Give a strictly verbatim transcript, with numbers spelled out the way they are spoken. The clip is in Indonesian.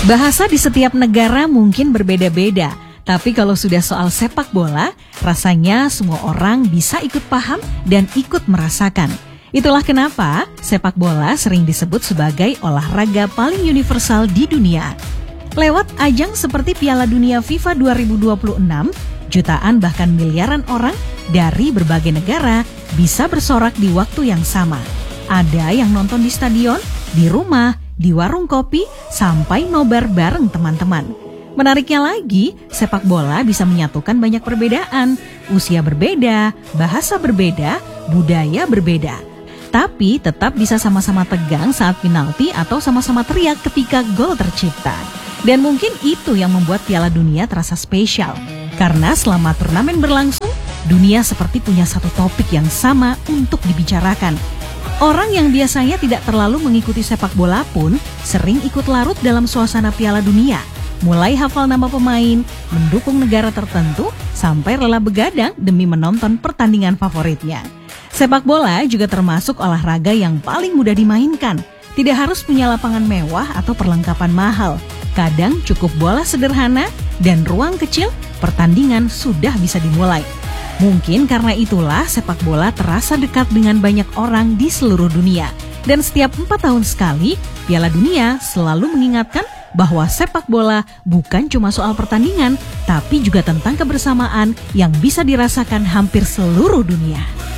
Bahasa di setiap negara mungkin berbeda-beda, tapi kalau sudah soal sepak bola, rasanya semua orang bisa ikut paham dan ikut merasakan. Itulah kenapa sepak bola sering disebut sebagai olahraga paling universal di dunia. Lewat ajang seperti Piala Dunia FIFA dua ribu dua puluh enam, jutaan bahkan miliaran orang dari berbagai negara bisa bersorak di waktu yang sama. Ada yang nonton di stadion, di rumah, di warung kopi, sampai nobar bareng teman-teman. Menariknya lagi, sepak bola bisa menyatukan banyak perbedaan. Usia berbeda, bahasa berbeda, budaya berbeda. Tapi tetap bisa sama-sama tegang saat penalti atau sama-sama teriak ketika gol tercipta. Dan mungkin itu yang membuat Piala Dunia terasa spesial. Karena selama turnamen berlangsung, dunia seperti punya satu topik yang sama untuk dibicarakan. Orang yang biasanya tidak terlalu mengikuti sepak bola pun sering ikut larut dalam suasana Piala Dunia. Mulai hafal nama pemain, mendukung negara tertentu, sampai rela begadang demi menonton pertandingan favoritnya. Sepak bola juga termasuk olahraga yang paling mudah dimainkan. Tidak harus punya lapangan mewah atau perlengkapan mahal. Kadang cukup bola sederhana dan ruang kecil, pertandingan sudah bisa dimulai. Mungkin karena itulah sepak bola terasa dekat dengan banyak orang di seluruh dunia. Dan setiap empat tahun sekali, Piala Dunia selalu mengingatkan bahwa sepak bola bukan cuma soal pertandingan, tapi juga tentang kebersamaan yang bisa dirasakan hampir seluruh dunia.